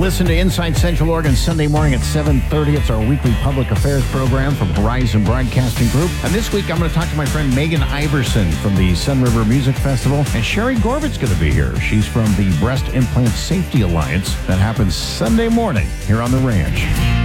Listen to Inside Central Oregon Sunday morning at 7:30. It's our weekly public affairs program from Horizon Broadcasting Group. And this week, I'm going to talk to my friend Megan Iverson from the Sun River Music Festival. And Sherry Gorvit's going to be here. She's from the Breast Implant Safety Alliance. That happens Sunday morning here on The Ranch.